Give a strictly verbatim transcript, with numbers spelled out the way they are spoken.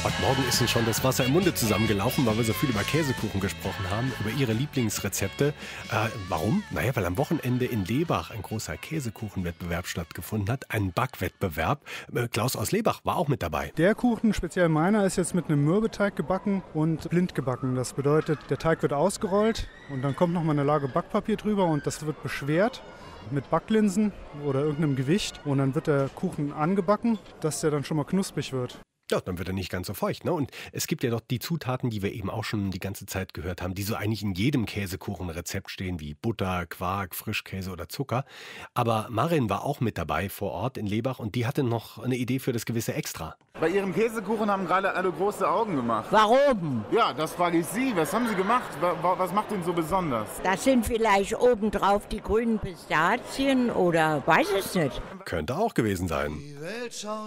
Heute Morgen ist uns schon das Wasser im Munde zusammengelaufen, weil wir so viel über Käsekuchen gesprochen haben, über Ihre Lieblingsrezepte. Äh, warum? Naja, weil am Wochenende in Lebach ein großer Käsekuchenwettbewerb stattgefunden hat, ein Backwettbewerb. Äh, Klaus aus Lebach war auch mit dabei. Der Kuchen, speziell meiner, ist jetzt mit einem Mürbeteig gebacken und blind gebacken. Das bedeutet, der Teig wird ausgerollt und dann kommt noch mal eine Lage Backpapier drüber und das wird beschwert mit Backlinsen oder irgendeinem Gewicht. Und dann wird der Kuchen angebacken, dass der dann schon mal knusprig wird. Ja, dann wird er nicht ganz so feucht, ne? Und es gibt ja doch die Zutaten, die wir eben auch schon die ganze Zeit gehört haben, die so eigentlich in jedem Käsekuchenrezept stehen, wie Butter, Quark, Frischkäse oder Zucker. Aber Marin war auch mit dabei vor Ort in Lebach und die hatte noch eine Idee für das gewisse Extra. Bei Ihrem Käsekuchen haben gerade alle große Augen gemacht. Warum? Ja, das frage ich Sie. Was haben Sie gemacht? Was macht ihn so besonders? Das sind vielleicht obendrauf die grünen Pistazien oder weiß es nicht. Könnte auch gewesen sein.